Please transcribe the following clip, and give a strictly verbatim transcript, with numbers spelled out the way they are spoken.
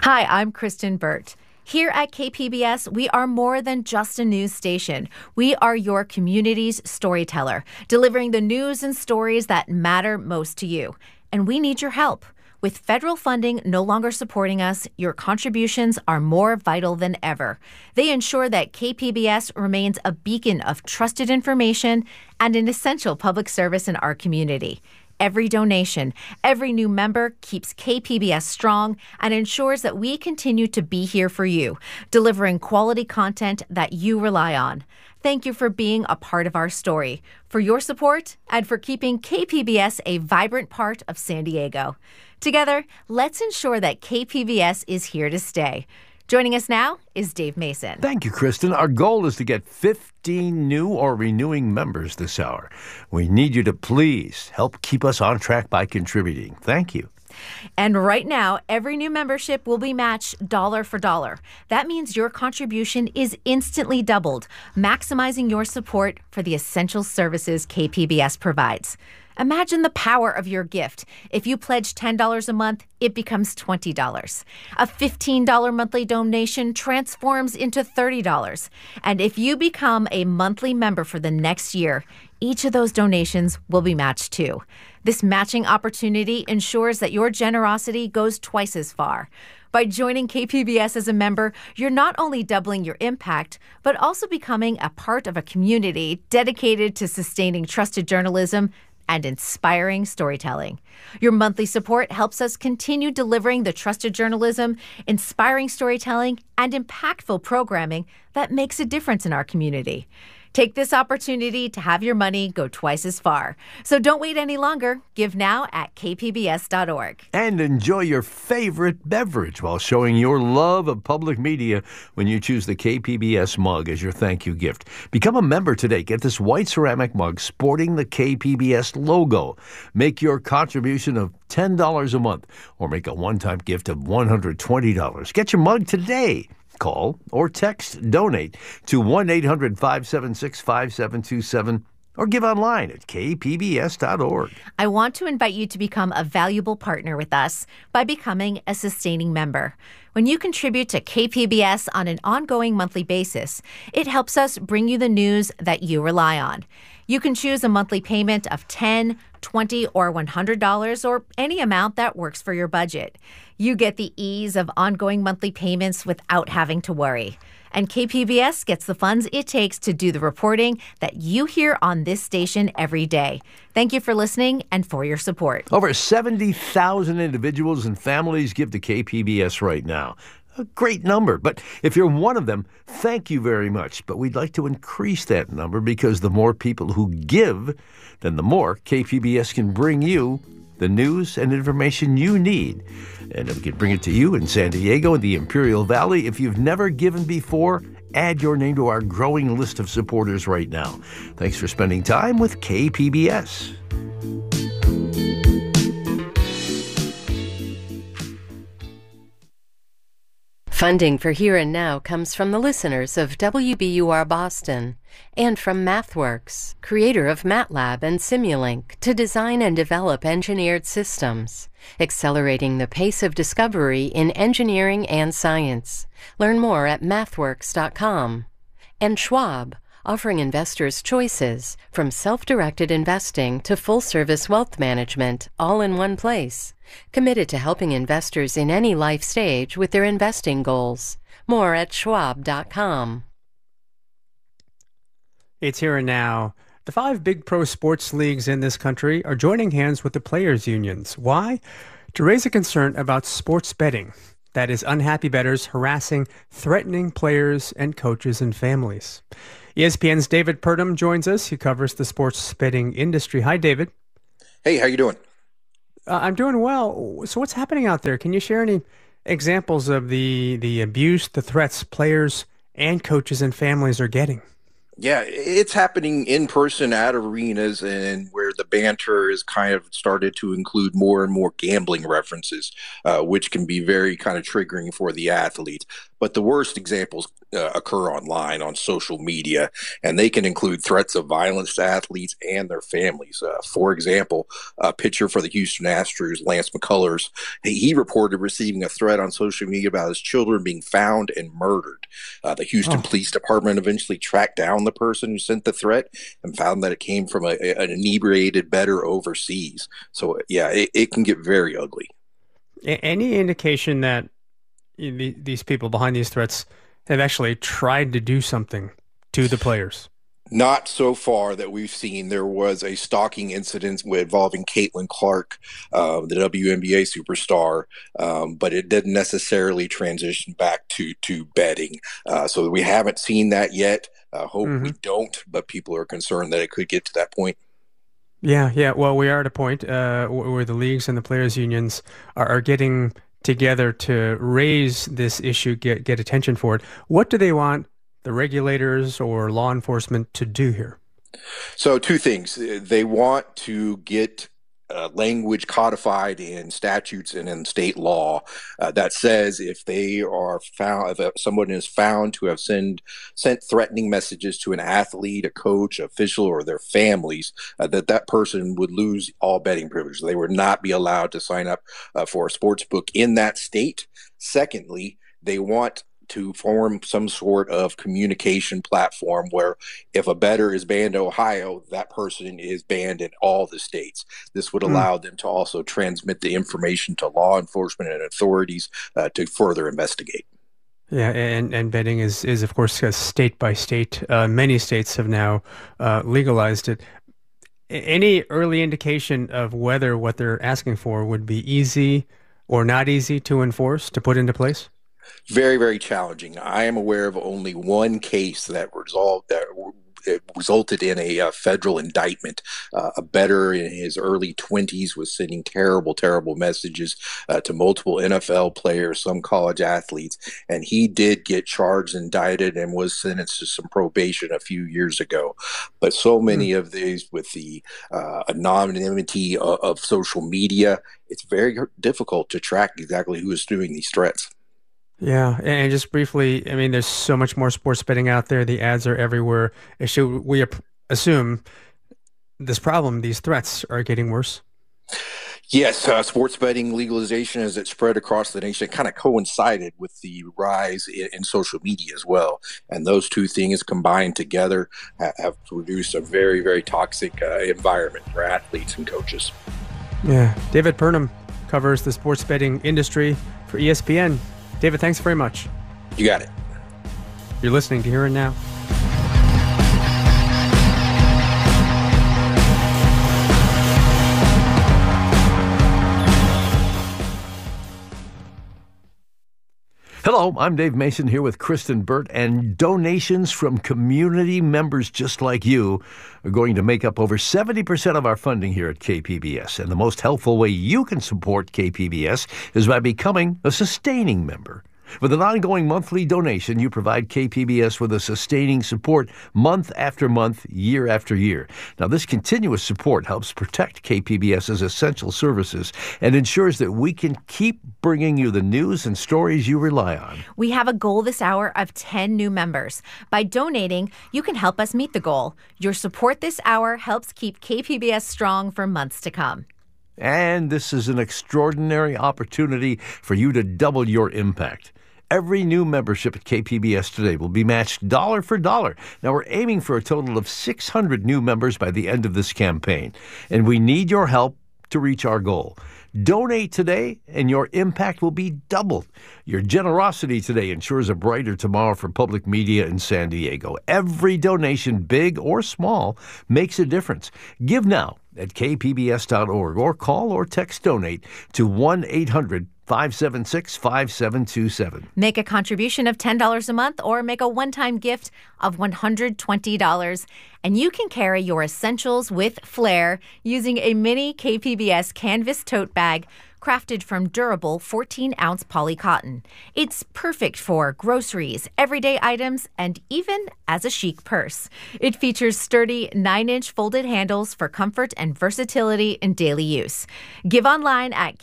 Hi, I'm Kristen Burt. Here at K P B S, we are more than just a news station. We are your community's storyteller, delivering the news and stories that matter most to you. And we need your help. With federal funding no longer supporting us, your contributions are more vital than ever. They ensure that K P B S remains a beacon of trusted information and an essential public service in our community. Every donation, every new member keeps K P B S strong and ensures that we continue to be here for you, delivering quality content that you rely on. Thank you for being a part of our story, for your support, and for keeping K P B S a vibrant part of San Diego. Together, let's ensure that K P B S is here to stay. Joining us now is Dave Mason. Thank you, Kristen. Our goal is to get fifteen new or renewing members this hour. We need you to please help keep us on track by contributing. Thank you. And right now, every new membership will be matched dollar for dollar. That means your contribution is instantly doubled, maximizing your support for the essential services K P B S provides. Imagine the power of your gift. If you pledge ten dollars a month, it becomes twenty dollars. A fifteen dollars monthly donation transforms into thirty dollars. And if you become a monthly member for the next year, each of those donations will be matched too. This matching opportunity ensures that your generosity goes twice as far. By joining K P B S as a member, you're not only doubling your impact, but also becoming a part of a community dedicated to sustaining trusted journalism and inspiring storytelling. Your monthly support helps us continue delivering the trusted journalism, inspiring storytelling, and impactful programming that makes a difference in our community. Take this opportunity to have your money go twice as far. So don't wait any longer. Give now at k p b s dot org. And enjoy your favorite beverage while showing your love of public media when you choose the K P B S mug as your thank you gift. Become a member today. Get this white ceramic mug sporting the K P B S logo. Make your contribution of ten dollars a month or make a one-time gift of one hundred twenty dollars. Get your mug today. Call or text donate to one eight hundred five seven six five seven two seven or give online at k p b s dot org. I want to invite you to become a valuable partner with us by becoming a sustaining member. When you contribute to K P B S on an ongoing monthly basis, it helps us bring you the news that you rely on. You can choose a monthly payment of ten dollars, twenty dollars, or one hundred dollars, or any amount that works for your budget. You get the ease of ongoing monthly payments without having to worry. And K P B S gets the funds it takes to do the reporting that you hear on this station every day. Thank you for listening and for your support. Over seventy thousand individuals and families give to K P B S right now. A great number. But if you're one of them, thank you very much. But we'd like to increase that number because the more people who give, then the more K P B S can bring you the news and information you need. And we can bring it to you in San Diego and the Imperial Valley. If you've never given before, add your name to our growing list of supporters right now. Thanks for spending time with K P B S. Funding for Here and Now comes from the listeners of W B U R Boston and from MathWorks, creator of MATLAB and Simulink, to design and develop engineered systems, accelerating the pace of discovery in engineering and science. Learn more at mathworks dot com. And Schwab, offering investors choices from self-directed investing to full-service wealth management, all in one place. Committed to helping investors in any life stage with their investing goals. More at schwab dot com. It's Here and Now. The five big pro sports leagues in this country are joining hands with the players' unions. Why? To raise a concern about sports betting. That is, unhappy bettors harassing, threatening players and coaches and families. E S P N's David Purdom joins us. He covers the sports betting industry. Hi, David. Hey, how you doing? Uh, I'm doing well. So what's happening out there? Can you share any examples of the, the abuse, the threats players and coaches and families are getting? Yeah, it's happening in person at arenas and where the banter is kind of started to include more and more gambling references, uh, which can be very kind of triggering for the athlete. But the worst examples uh, occur online on social media, and they can include threats of violence to athletes and their families. Uh, for example, a pitcher for the Houston Astros, Lance McCullers, he he reported receiving a threat on social media about his children being found and murdered. Uh, the Houston Oh. Police Department eventually tracked down the person who sent the threat and found that it came from a, a- an inebriated bettor overseas. So, yeah, it, it can get very ugly. A- Any indication that the- these people behind these threats have actually tried to do something to the players? Not so far that we've seen. There was a stalking incident involving Caitlin Clark, uh, the W N B A superstar, um, but it didn't necessarily transition back to to betting. Uh, so we haven't seen that yet. Uh, hope we Mhm. don't, but people are concerned that it could get to that point. Yeah, yeah. Well, we are at a point uh, wh- where the leagues and the players' unions are, are getting together to raise this issue, get get attention for it. What do they want the regulators or law enforcement to do here? So, two things. They want to get uh, language codified in statutes and in state law uh, that says if they are found, if someone is found to have send, sent threatening messages to an athlete, a coach, official, or their families, uh, that that person would lose all betting privilege. They would not be allowed to sign up uh, for a sports book in that state. Secondly, they want to form some sort of communication platform where if a bettor is banned in Ohio, that person is banned in all the states. This would Hmm. allow them to also transmit the information to law enforcement and authorities uh, to further investigate. Yeah, and and betting is is of course uh, state by state. Uh, many states have now uh, legalized it. A- Any early indication of whether what they're asking for would be easy or not easy to enforce, to put into place? Very, very challenging. I am aware of only one case that resolved that it resulted in a, uh federal indictment. Uh, a bettor in his early twenties was sending terrible, terrible messages uh, to multiple N F L players, some college athletes, and he did get charged, indicted, and was sentenced to some probation a few years ago. But so Hmm. many of these, with the uh, anonymity of, of social media, it's very difficult to track exactly who is doing these threats. Yeah, and just briefly, I mean, there's so much more sports betting out there. The ads are everywhere. Should we ap- assume this problem, these threats, are getting worse? Yes, uh, sports betting legalization as it spread across the nation kind of coincided with the rise in, in social media as well. And those two things combined together ha- have produced a very, very toxic uh, environment for athletes and coaches. Yeah. David Purnham covers the sports betting industry for E S P N. David, thanks very much. You got it. You're listening to Here and Now. Hello, I'm Dave Mason here with Kristen Burt, and donations from community members just like you are going to make up over seventy percent of our funding here at K P B S. And the most helpful way you can support K P B S is by becoming a sustaining member. With an ongoing monthly donation, you provide K P B S with a sustaining support month after month, year after year. Now, this continuous support helps protect KPBS's essential services and ensures that we can keep bringing you the news and stories you rely on. We have a goal this hour of ten new members. By donating, you can help us meet the goal. Your support this hour helps keep K P B S strong for months to come. And this is an extraordinary opportunity for you to double your impact. Every new membership at K P B S Today will be matched dollar for dollar. Now, we're aiming for a total of six hundred new members by the end of this campaign, and we need your help to reach our goal. Donate today, and your impact will be doubled. Your generosity today ensures a brighter tomorrow for public media in San Diego. Every donation, big or small, makes a difference. Give now at k p b s dot org or call or text donate to one eight hundred five seven six, five seven two seven. Make a contribution of ten dollars a month or make a one-time gift of one hundred twenty dollars. And you can carry your essentials with flair using a mini K P B S canvas tote bag crafted from durable fourteen-ounce poly cotton. It's perfect for groceries, everyday items, and even as a chic purse. It features sturdy nine-inch folded handles for comfort and versatility in daily use. Give online at